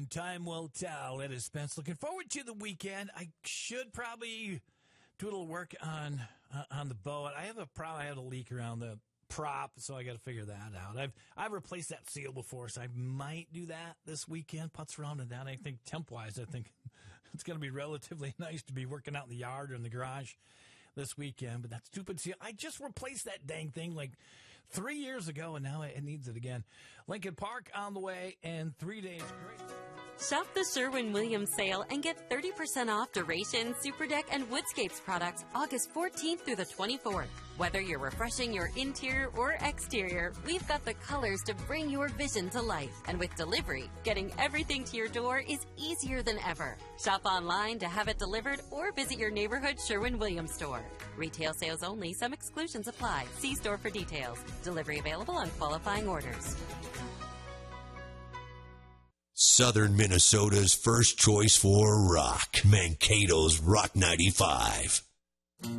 time will tell. It is Spence. Looking forward to the weekend. I should probably do a little work on the boat. I have a problem. I have a leak around the prop, so I got to figure that out. I've replaced that seal before, so I might do that this weekend. Putts around and down. I think temp-wise, I think it's going to be relatively nice to be working out in the yard or in the garage this weekend. But that stupid seal, I just replaced that dang thing like 3 years ago, and now it needs it again. Lincoln Park on the way in 3 days. Great. Shop the Sherwin-Williams sale and get 30% off Duration, Superdeck, and Woodscapes products August 14th through the 24th. Whether you're refreshing your interior or exterior, we've got the colors to bring your vision to life. And with delivery, getting everything to your door is easier than ever. Shop online to have it delivered or visit your neighborhood Sherwin-Williams store. Retail sales only. Some exclusions apply. See store for details. Delivery available on qualifying orders. Southern Minnesota's first choice for rock. Mankato's Rock 95.